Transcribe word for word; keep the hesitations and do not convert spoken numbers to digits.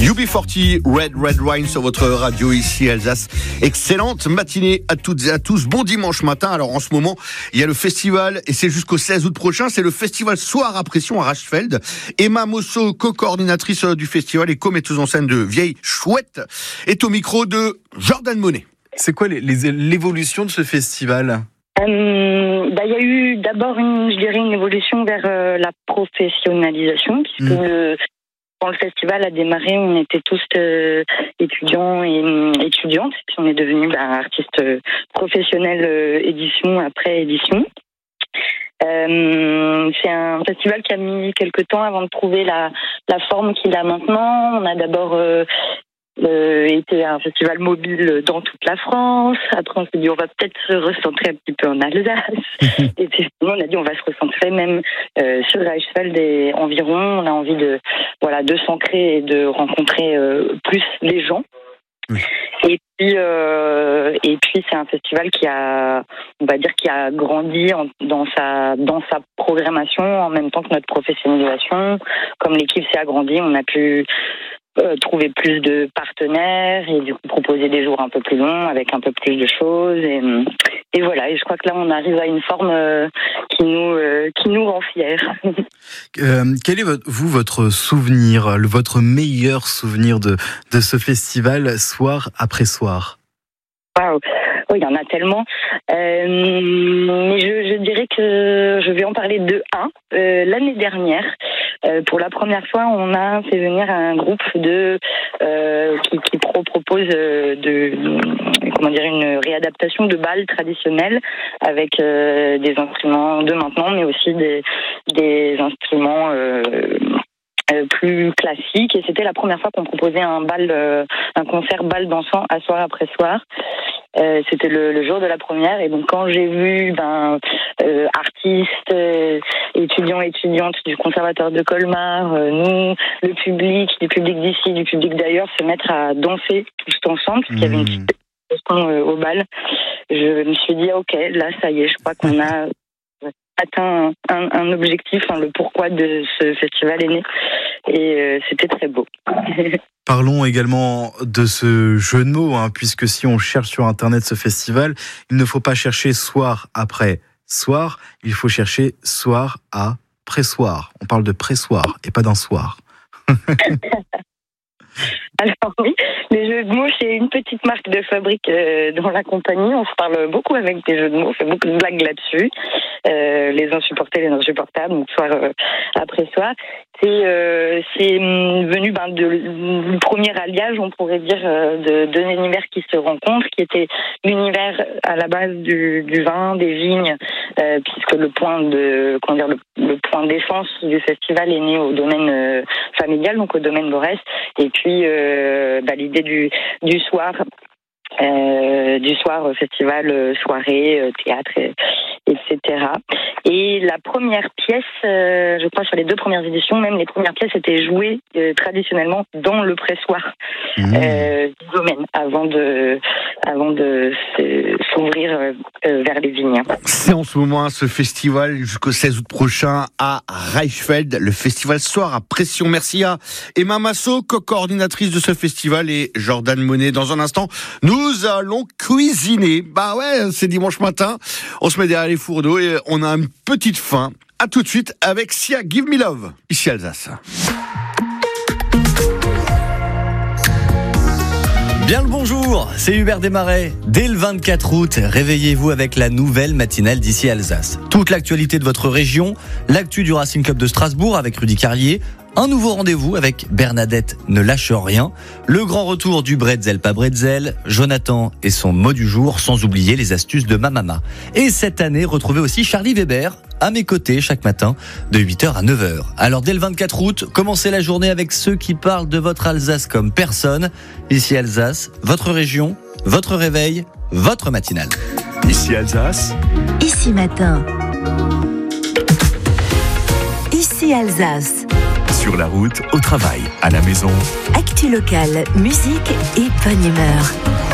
U B quarante, Red Red Wine sur votre radio ici Alsace. Excellente matinée à toutes et à tous. Bon dimanche matin. Alors en ce moment, il y a le festival et c'est jusqu'au seize août prochain. C'est le festival Soir à Pression à Reichsfeld. Emma Mosso, co-coordinatrice du festival et co-metteuse en scène de Vieille Chouette, est au micro de Jordan Monet. C'est quoi les, les, l'évolution de ce festival ? Euh, bah, il y a eu d'abord une, je dirais, une évolution vers euh, la professionnalisation, puisque mmh. le, quand le festival a démarré, on était tous euh, étudiants et euh, étudiantes, puis on est devenus bah, artistes professionnels euh, édition après édition. Euh, c'est un festival qui a mis quelques temps avant de trouver la, la forme qu'il a maintenant. On a d'abord euh, Euh, était un festival mobile dans toute la France. Après, on s'est dit on va peut-être se recentrer un petit peu en Alsace. Et puis on a dit on va se recentrer même euh, sur Reichsfeld et environ. On a envie de voilà de s'ancrer et de rencontrer euh, plus les gens. Oui. Et puis euh, et puis c'est un festival qui a on va dire qui a grandi en, dans sa dans sa programmation en même temps que notre professionnalisation. Comme l'équipe s'est agrandie, on a pu Euh, trouver plus de partenaires et du coup proposer des jours un peu plus longs avec un peu plus de choses et, et voilà, et je crois que là on arrive à une forme euh, qui nous euh, qui nous rend fiers. euh, quel est votre, vous votre souvenir, le, votre meilleur souvenir de, de ce festival soir après soir? Waouh, oui, il y en a tellement. Euh, mais je, je dirais que je vais en parler de un. Euh, l'année dernière, euh, pour la première fois, on a fait venir un groupe de euh, qui, qui pro propose de comment dire une réadaptation de bal traditionnel avec euh, des instruments de maintenant, mais aussi des des instruments euh, Euh, plus classique, et c'était la première fois qu'on proposait un bal, euh, un concert bal dansant à soir après soir. Euh, c'était le, le jour de la première, et donc quand j'ai vu ben euh, artistes, euh, étudiants et étudiantes du conservatoire de Colmar, euh, nous, le public, du public d'ici, du public d'ailleurs, se mettre à danser tous ensemble, parce qu'il y avait une petite chanson euh, au bal, je me suis dit ok, là ça y est, je crois qu'on a atteint un, un objectif, hein, le pourquoi de ce festival est né, et euh, c'était très beau. Parlons également de ce jeu de mots, hein, puisque si on cherche sur internet ce festival, il ne faut pas chercher soir après soir, il faut chercher soir après soir. On parle de pré-soir et pas d'un soir. Alors oui, les jeux de mots, c'est une petite marque de fabrique euh, dans la compagnie. On se parle beaucoup avec des jeux de mots, on fait beaucoup de blagues là-dessus. Euh, les insupportés, les insupportables, donc soir euh, après soir. C'est, euh, c'est venu ben, de, du premier alliage, on pourrait dire, euh, de deux univers qui se rencontrent, qui était l'univers à la base du, du vin, des vignes, euh, puisque le point de, comment dire, le, le point d'essence du festival est né au domaine euh, familial, donc au domaine Borès, et puis euh, bah, l'idée du, du soir. Euh, du soir, festival, soirée, théâtre, et cetera. Et la première pièce, euh, je crois sur les deux premières éditions, même les premières pièces étaient jouées euh, traditionnellement dans le pressoir mmh. euh, du domaine avant de, avant de se, s'ouvrir euh, vers les vignes. C'est en ce moment ce festival jusqu'au seize août prochain à Reichsfeld, le festival Soir à Pression. Merci à Emma Masso, co-coordinatrice de ce festival, et Jordan Monet. Dans un instant, nous allons cuisiner. Bah ouais, c'est dimanche matin, on se met derrière les fourneaux et on a une petite faim. À tout de suite avec Sia, Give Me Love, ici Alsace. Bien le bonjour, c'est Hubert Desmarais. Dès le vingt-quatre août, réveillez-vous avec la nouvelle matinale d'ici Alsace. Toute l'actualité de votre région, l'actu du Racing Club de Strasbourg avec Rudy Carlier, un nouveau rendez-vous avec Bernadette Ne Lâche Rien, le grand retour du Bretzel pas Bretzel, Jonathan et son mot du jour, sans oublier les astuces de ma maman. Et cette année, retrouvez aussi Charlie Weber à mes côtés chaque matin de huit heures à neuf heures. Alors dès le vingt-quatre août, commencez la journée avec ceux qui parlent de votre Alsace comme personne. Ici Alsace, votre région, votre réveil, votre matinale. Ici Alsace. Ici matin. Ici Alsace. Sur la route, au travail, à la maison. Actu locale, musique et bonne humeur.